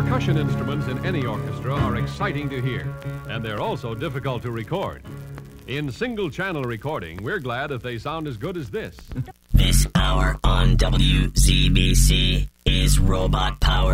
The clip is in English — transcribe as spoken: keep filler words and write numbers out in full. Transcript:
Percussion instruments in any orchestra are exciting to hear, and they're also difficult to record. In single-channel recording, we're glad if they sound as good as this. This hour on W Z B C is Robot Power.